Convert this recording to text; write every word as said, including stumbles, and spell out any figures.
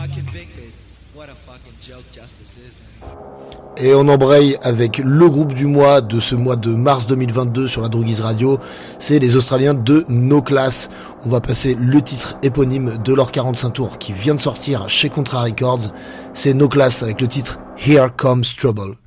Et on embraye avec le groupe du mois de ce mois de mars deux mille vingt-deux sur la Droguise Radio. C'est les Australiens de No Class. On va passer le titre éponyme de leur quarante-cinq tours qui vient de sortir chez Contra Records. C'est No Class avec le titre Here Comes Trouble.